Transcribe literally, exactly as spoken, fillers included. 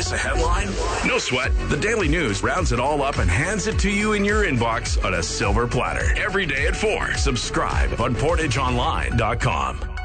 miss a headline? No sweat. The Daily News rounds it all up and hands it to you in your inbox on a silver platter. Every day at four. Subscribe on portage online dot com.